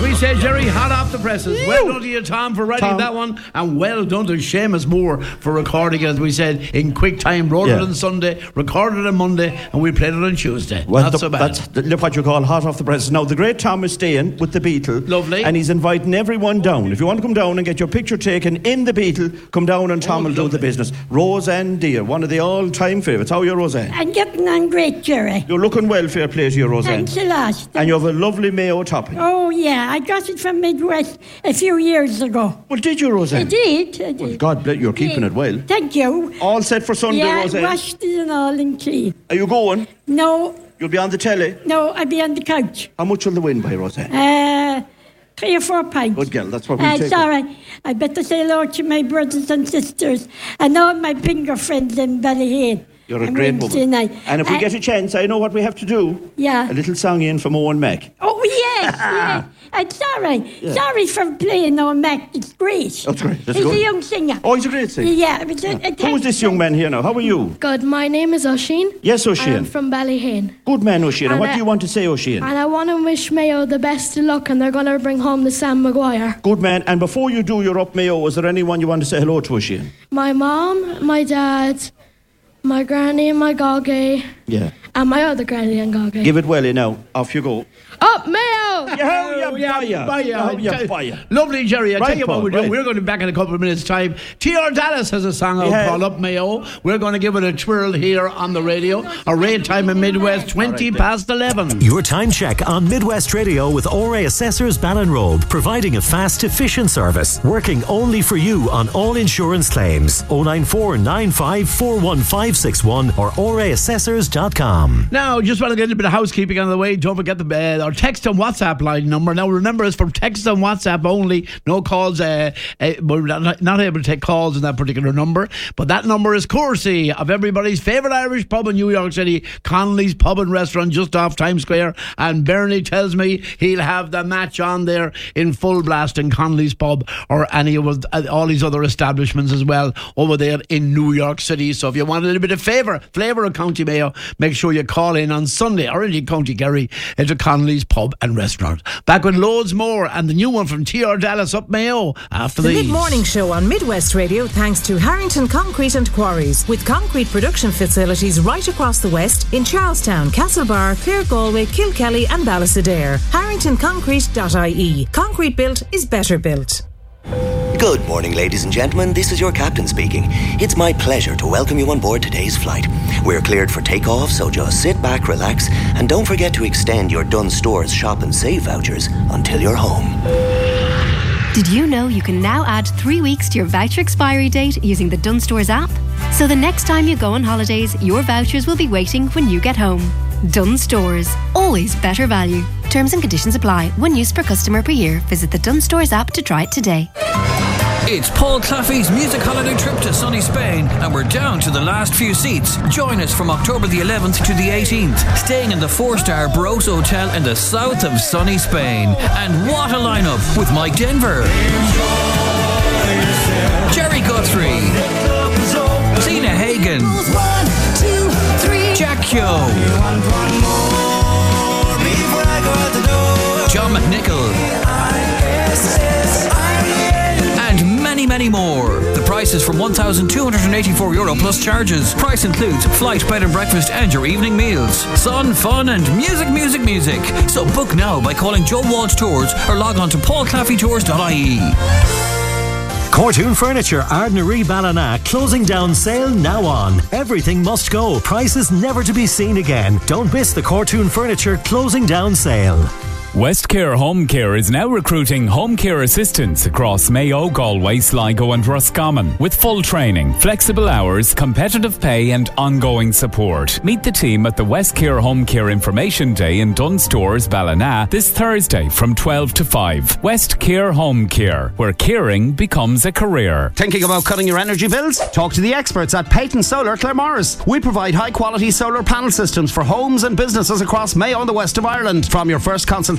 we say, Jerry, hot off the presses. Well done to you, Tom, for writing that one, and well done to Seamus Moore for recording it, as we said, in quick time. Wrote it on Sunday, recorded it on Monday, and we played it on Tuesday. Well, not so bad. That's what you call hot off the presses. Now, the great Tom is staying with the Beatle. Lovely. And he's inviting everyone down. If you want to come down and get your picture taken in the Beatle, come down and Tom will do the business. Roseanne Deere, one of the all-time favourites. How are you, Roseanne? I'm getting on great, Jerry. You're looking well, fair play to you, Roseanne. Thanks a lot. And you have a lovely mayo topping. Oh, yeah. I got it from Midwest a few years ago. Well, did you, Roseanne? I did. Well, God bless you. You're keeping it well. Thank you. All set for Sunday, Roseanne? Yeah, I washed it and all and clean. Are you going? No. You'll be on the telly? No, I'll be on the couch. How much will the win by, Roseanne? 3 or 4 pints. Good girl, that's what we take. It's all right. I better say hello to my brothers and sisters and all my finger friends in Ballyhane. You're a great woman. Night. And if we get a chance, I know what we have to do. Yeah. A little song in from Owen Mac. Oh, yes, yes. It's all right. Yeah. Sorry for playing Owen Mac. It's great. That's great. He's a young singer. Oh, he's a great singer. Yeah. Who is this young man here now? How are you? Good. My name is Oisin. Yes, Oisin. I'm from Ballyhane. Good man, Oisin. And what do you want to say, Oisin? And I want to wish Mayo the best of luck, and they're going to bring home the Sam Maguire. Good man. And before you do your up Mayo, is there anyone you want to say hello to, Oisin? My mom, my dad, my granny and my goggy. Yeah. And my other granny and goggy. Give it welly now. Off you go. Up Mayo! Lovely, Jerry. I tell you what we're doing. We're going to be back in a couple of minutes' time. T.R. Dallas has a song out called Up Mayo. We're going to give it a twirl here on the radio. Our rate time in Midwest, 11:20. Your time check on Midwest Radio with ORA Assessors Ballinrobe, providing a fast, efficient service, working only for you on all insurance claims. 094 95 41561 or oraassessors.com. Now, just want to get a little bit of housekeeping on the way. Don't forget our text and WhatsApp line number. Now, remember, it's for text and WhatsApp only. No calls. We're not able to take calls in that particular number. But that number is courtesy of everybody's favourite Irish pub in New York City, Connolly's Pub and Restaurant, just off Times Square. And Bernie tells me he'll have the match on there in full blast in Connolly's Pub or any of all these other establishments as well over there in New York City. So if you want a little bit of flavour of County Mayo, make sure you call in on Sunday or in County Kerry into Connolly's Pub and Restaurant. Back with loads more and the new one from T.R. Dallas, Up Mayo, after the these. Mid-morning show on Midwest Radio, thanks to Harrington Concrete and Quarries, with concrete production facilities right across the West in Charlestown, Castlebar, Clare Galway, Kilkelly and Ballisadair. HarringtonConcrete.ie. Concrete built is better built. Good morning, ladies and gentlemen. This is your captain speaking. It's my pleasure to welcome you on board today's flight. We're cleared for takeoff, so just sit back, relax, and don't forget to extend your Dunnes Stores Shop and Save vouchers until you're home. Did you know you can now add 3 weeks to your voucher expiry date using the Dunnes Stores app? So the next time you go on holidays, your vouchers will be waiting when you get home. Dunnes Stores. Always better value. Terms and conditions apply. 1 use per customer per year. Visit the Dunnes Stores app to try it today. It's Paul Claffey's music holiday trip to sunny Spain, and we're down to the last few seats. Join us from October the 11th to the 18th, staying in the 4-star Bros Hotel in the south of sunny Spain. And what a lineup with Mike Denver, Jerry Guthrie, Zena Hagen, Jack Kyo, John McNichol, and many more. The price is from €1,284 plus charges. Price includes flight, bed and breakfast and your evening meals. Sun, fun and music. So book now by calling Joe Walsh Tours or log on to paulclaffeytours.ie. Cortoon Furniture, Ardnaree Ballina, closing down sale now on. Everything must go. Prices never to be seen again. Don't miss the Cortoon Furniture closing down sale. Westcare Home Care is now recruiting home care assistants across Mayo, Galway, Sligo and Roscommon with full training, flexible hours, competitive pay and ongoing support. Meet the team at the Westcare Home Care Information Day in Dunnes Stores, Ballina this Thursday from 12 to 5. Westcare Home Care, where caring becomes a career. Thinking about cutting your energy bills? Talk to the experts at Peyton Solar Claremorris. We provide high quality solar panel systems for homes and businesses across Mayo and the west of Ireland. From your first consultation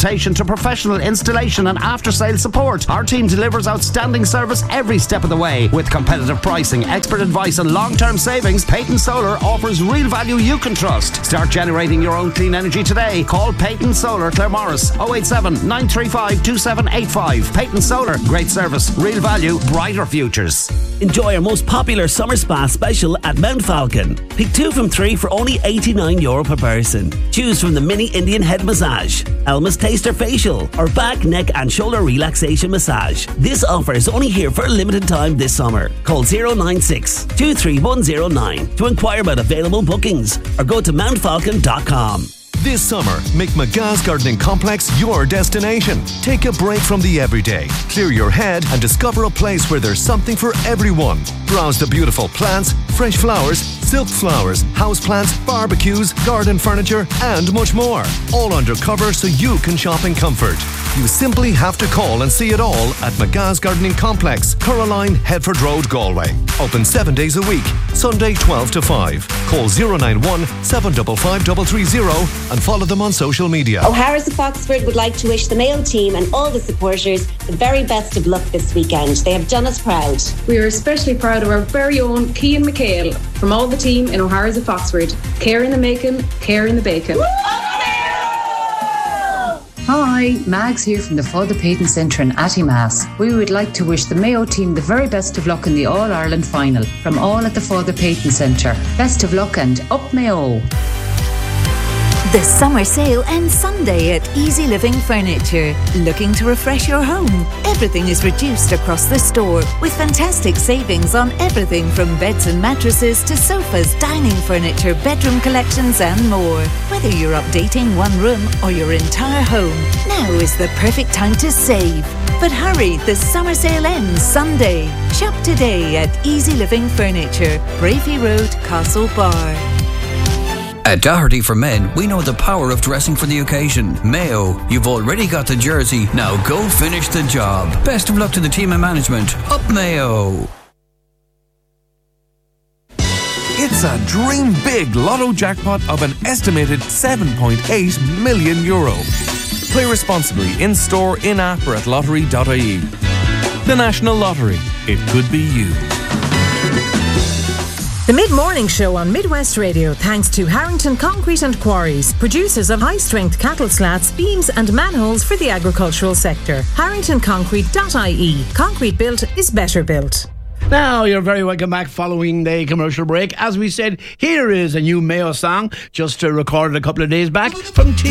consultation to professional installation and after-sale support. Our team delivers outstanding service every step of the way. With competitive pricing, expert advice and long-term savings, Peyton Solar offers real value you can trust. Start generating your own clean energy today. Call Peyton Solar Claremorris 087 935 2785. Peyton Solar, great service, real value, brighter futures. Enjoy our most popular summer spa special at Mount Falcon. Pick 2 from 3 for only €89 per person. Choose from the mini Indian head massage, Elma's Taster facial, or back, neck and shoulder relaxation massage. This offer is only here for a limited time this summer. Call 096 23109 to inquire about available bookings or go to mountfalcon.com. This summer, make McGah's Gardening Complex your destination. Take a break from the everyday, clear your head and discover a place where there's something for everyone. Browse the beautiful plants, fresh flowers, silk flowers, houseplants, barbecues, garden furniture and much more. All undercover so you can shop in comfort. You simply have to call and see it all at McGah's Gardening Complex, Coraline, Headford Road, Galway. Open 7 days a week, Sunday 12 to 5. Call 091 755 330 and follow them on social media. O'Hara's of Foxford would like to wish the Mayo team and all the supporters the very best of luck this weekend. They have done us proud. We are especially proud of our very own Cian McHale from all the team in O'Hara's of Foxford. Care in the making, care in the bacon. Hi, Mags here from the Father Peyton Centre in Attimass. We would like to wish the Mayo team the very best of luck in the All-Ireland final from all at the Father Peyton Centre. Best of luck and up Mayo! The summer sale ends Sunday at Easy Living Furniture. Looking to refresh your home? Everything is reduced across the store with fantastic savings on everything from beds and mattresses to sofas, dining furniture, bedroom collections and more. Whether you're updating one room or your entire home, now is the perfect time to save. But hurry, the summer sale ends Sunday. Shop today at Easy Living Furniture, Bravey Road, Castlebar. At Doherty for Men, we know the power of dressing for the occasion. Mayo, you've already got the jersey, now go finish the job. Best of luck to the team and management. Up Mayo! It's a dream big lotto jackpot of an estimated €7.8 million. Play responsibly in store, in app or at lottery.ie. The National Lottery. It could be you. The Mid-Morning Show on Midwest Radio, thanks to Harrington Concrete and Quarries, producers of high-strength cattle slats, beams and manholes for the agricultural sector. HarringtonConcrete.ie. Concrete built is better built. Now, you're very welcome back following the commercial break. As we said, here is a new Mayo song, just recorded a couple of days back from